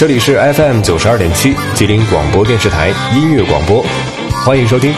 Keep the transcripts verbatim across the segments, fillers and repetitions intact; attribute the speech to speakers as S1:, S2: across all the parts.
S1: 这里是 F M 九十二点七吉林广播电视台音乐广播，欢迎收听。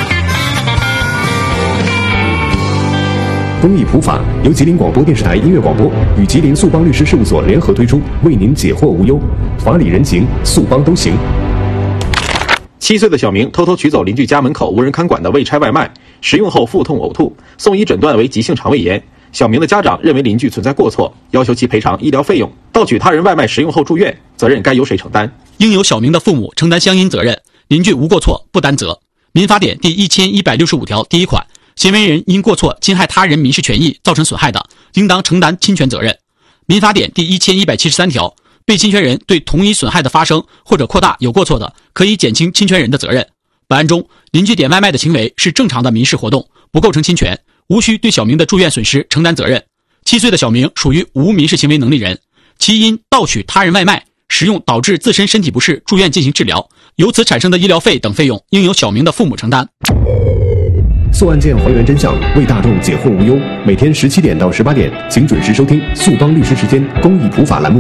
S2: 公益普法由吉林广播电视台音乐广播与吉林速邦律师事务所联合推出，为您解惑无忧，法理人情，速邦都行。
S3: 七岁的小明偷偷取走邻居家门口无人看管的未拆外卖，食用后腹痛呕吐，送医诊断为急性肠胃炎。小明的家长认为邻居存在过错，要求其赔偿医疗费用。盗取他人外卖食用后住院，责任该由谁承担？
S4: 应由小明的父母承担相应责任，邻居无过错不担责。民法典第一千一百六十五条第一款，行为人因过错侵害他人民事权益造成损害的，应当承担侵权责任。民法典第一千一百七十三条，被侵权人对同一损害的发生或者扩大有过错的，可以减轻侵权人的责任。本案中，邻居点外卖的行为是正常的民事活动，不构成侵权，无需对小明的住院损失承担责任。七岁的小明属于无民事行为能力人，其因盗取他人外卖食用导致自身身体不适住院进行治疗，由此产生的医疗费等费用应由小明的父母承担。
S2: 速案件还原真相，为大众解惑无忧。每天十七点到十八点，请准时收听速邦律师时间公益普法栏目。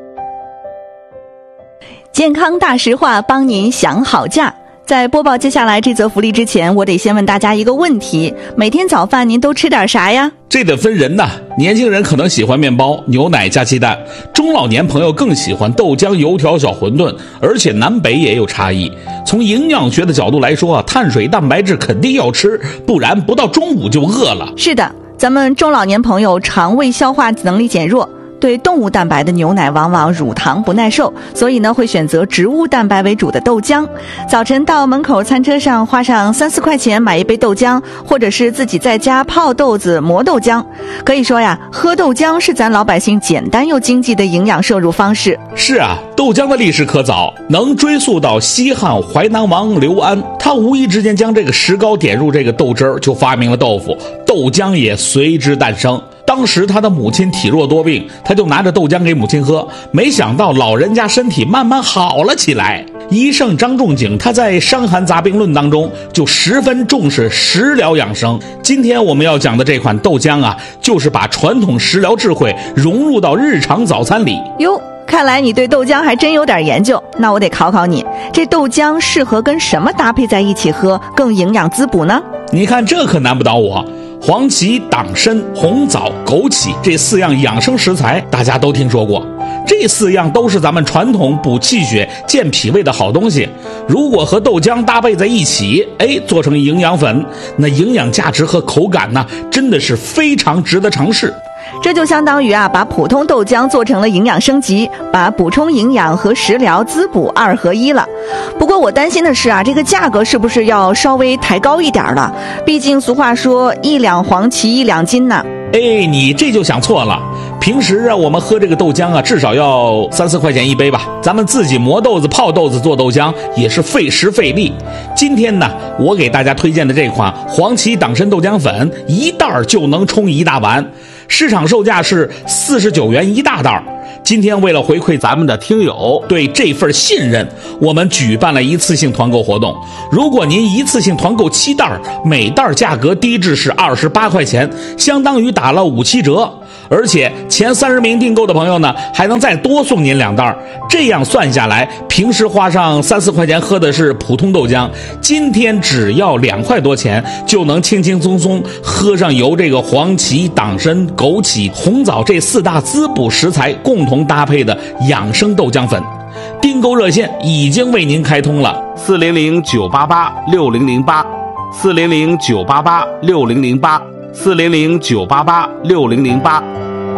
S5: 健康大实话，帮您想好价。在播报接下来这则福利之前，我得先问大家一个问题：每天早饭您都吃点啥呀？
S6: 这得分人呐，年轻人可能喜欢面包、牛奶加鸡蛋，中老年朋友更喜欢豆浆、油条、小馄饨，而且南北也有差异。从营养学的角度来说啊，碳水蛋白质肯定要吃，不然不到中午就饿了。
S5: 是的，咱们中老年朋友肠胃消化能力减弱，对动物蛋白的牛奶往往乳糖不耐受，所以呢会选择植物蛋白为主的豆浆。早晨到门口餐车上花上三四块钱买一杯豆浆，或者是自己在家泡豆子磨豆浆。可以说呀，喝豆浆是咱老百姓简单又经济的营养摄入方式。
S6: 是啊，豆浆的历史可早，能追溯到西汉淮南王刘安，他无意之间将这个石膏点入这个豆汁儿，就发明了豆腐，豆浆也随之诞生。当时他的母亲体弱多病，他就拿着豆浆给母亲喝，没想到老人家身体慢慢好了起来。医圣张仲景他在《伤寒杂病论》当中就十分重视食疗养生。今天我们要讲的这款豆浆啊，就是把传统食疗智慧融入到日常早餐里。
S5: 哟，看来你对豆浆还真有点研究，那我得考考你，这豆浆适合跟什么搭配在一起喝更营养滋补呢？
S6: 你看这可难不倒我。黄芪、党参、红枣、枸杞这四样养生食材大家都听说过，这四样都是咱们传统补气血健脾胃的好东西，如果和豆浆搭配在一起，哎，做成营养粉，那营养价值和口感呢，真的是非常值得尝试。
S5: 这就相当于啊，把普通豆浆做成了营养升级，把补充营养和食疗滋补二合一了。不过我担心的是啊，这个价格是不是要稍微抬高一点了？毕竟俗话说一两黄芪一两金呢。
S6: 哎，你这就想错了。平时啊，我们喝这个豆浆啊，至少要三四块钱一杯吧。咱们自己磨豆子、泡豆子做豆浆也是费时费力。今天呢，我给大家推荐的这款黄芪党参豆浆粉，一袋就能冲一大碗，市场售价是四十九元一大袋。今天为了回馈咱们的听友对这份信任，我们举办了一次性团购活动。如果您一次性团购七袋，每袋价格低至是二十八块钱，相当于打了五七折。而且前三十名订购的朋友呢，还能再多送您两袋。这样算下来，平时花上三四块钱喝的是普通豆浆，今天只要两块多钱，就能轻轻松松喝上由这个黄芪、党参、枸杞、红枣这四大滋补食材共同搭配的养生豆浆粉。订购热线已经为您开通了，四零零九八八六零零八，四零零九八八六零零八，四零零九八八六零零八。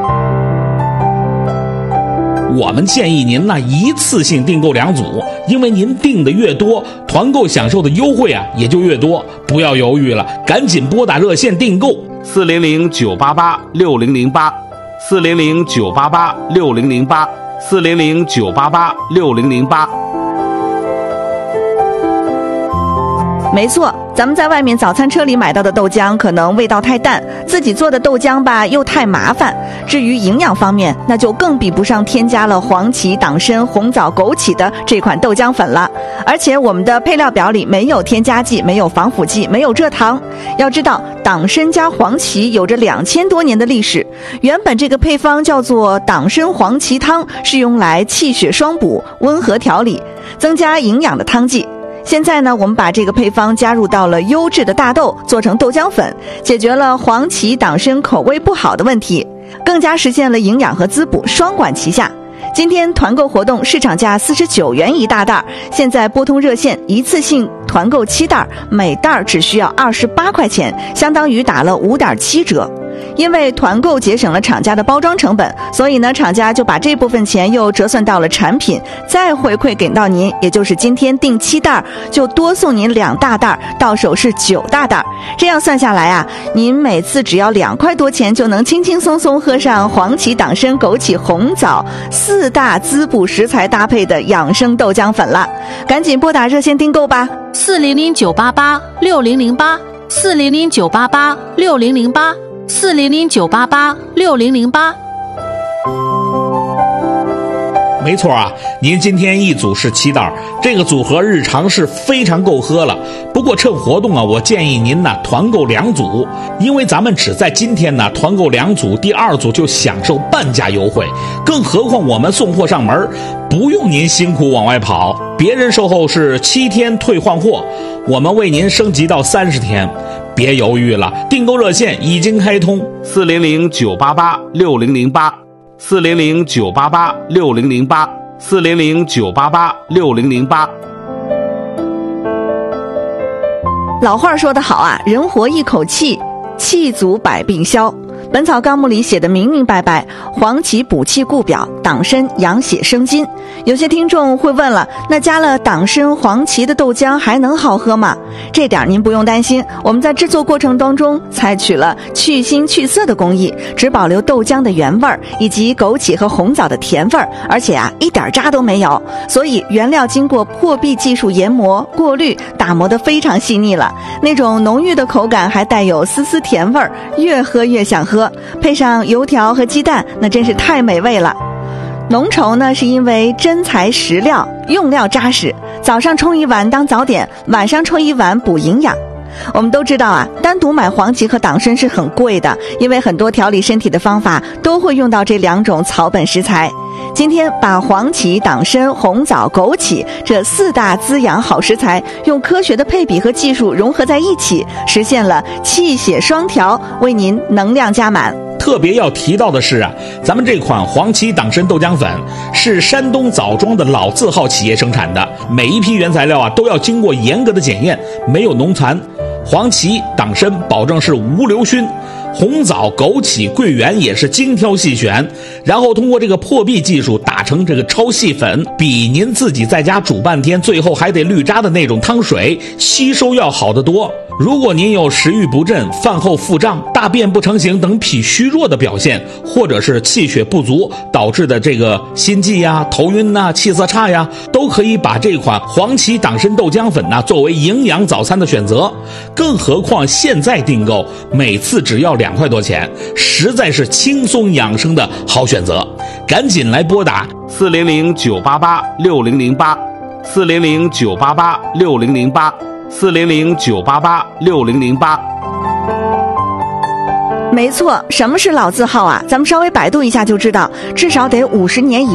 S6: 我们建议您呢一次性订购两组，因为您订的越多，团购享受的优惠啊也就越多。不要犹豫了，赶紧拨打热线订购四零零九八八六零零八，四零零九八八六零零八，四零零九八八六零零八。
S5: 没错，咱们在外面早餐车里买到的豆浆可能味道太淡，自己做的豆浆吧又太麻烦。至于营养方面，那就更比不上添加了黄芪、党参、红枣、枸杞的这款豆浆粉了。而且我们的配料表里没有添加剂，没有防腐剂，没有蔗糖。要知道，党参加黄芪有着两千多年的历史，原本这个配方叫做党参黄芪汤，是用来气血双补、温和调理、增加营养的汤剂。现在呢，我们把这个配方加入到了优质的大豆，做成豆浆粉，解决了黄芪、党参口味不好的问题，更加实现了营养和滋补双管齐下。今天团购活动，市场价四十九元一大袋，现在拨通热线一次性团购七袋，每袋只需要二十八块钱，相当于打了五点七折。因为团购节省了厂家的包装成本，所以呢，厂家就把这部分钱又折算到了产品，再回馈给到您，也就是今天订七袋就多送您两大袋，到手是九大袋。这样算下来啊，您每次只要两块多钱就能轻轻松松喝上黄芪、党参、枸杞、红枣四大滋补食材搭配的养生豆浆粉了。赶紧拨打热线订购吧，
S7: 四零零九八八六零零八，四零零九八八六零零八。四零零九八八六零零八。
S6: 没错啊，您今天一组是七袋，这个组合日常是非常够喝了。不过趁活动啊，我建议您呢团购两组，因为咱们只在今天呢团购两组，第二组就享受半价优惠。更何况我们送货上门，不用您辛苦往外跑，别人售后是七天退换货，我们为您升级到三十天。别犹豫了，订购热线已经开通，
S8: 四零零九八八六零零八，四零零九八八六零零八，四零零九八八六零零八。
S5: 老话说得好啊，人活一口气，气足百病消。本草纲目里写的明明白白，黄芪补气固表，党参养血生津。有些听众会问了，那加了党参、黄芪的豆浆还能好喝吗？这点您不用担心，我们在制作过程当中采取了去腥去涩的工艺，只保留豆浆的原味儿以及枸杞和红枣的甜味儿，而且啊一点渣都没有，所以原料经过破壁技术研磨、过滤、打磨得非常细腻了，那种浓郁的口感还带有丝丝甜味儿，越喝越想喝，配上油条和鸡蛋，那真是太美味了。浓稠呢，是因为真材实料，用料扎实，早上冲一碗当早点，晚上冲一碗补营养。我们都知道啊，单独买黄芪和党参是很贵的，因为很多调理身体的方法都会用到这两种草本食材。今天把黄芪、党参、红枣、枸杞这四大滋养好食材，用科学的配比和技术融合在一起，实现了气血双调，为您能量加满。
S6: 特别要提到的是啊，咱们这款黄芪党参豆浆粉是山东枣庄的老字号企业生产的，每一批原材料啊都要经过严格的检验，没有农残。黄芪、党参保证是无硫熏，红枣、枸杞、桂圆也是精挑细选，然后通过这个破壁技术打成这个超细粉，比您自己在家煮半天最后还得滤渣的那种汤水吸收要好得多。如果您有食欲不振、饭后腹胀、大便不成形等脾虚弱的表现，或者是气血不足导致的这个心悸呀、头晕呐、气色差呀，都可以把这款黄芪党参豆浆粉呢作为营养早餐的选择。更何况现在订购每次只要两块多钱，实在是轻松养生的好选择。赶紧来拨打
S8: 四零零九八八六零零八，四零零九八八六零零八，四零零九八八六零零八。
S5: 没错，什么是老字号啊？咱们稍微百度一下就知道，至少得五十年以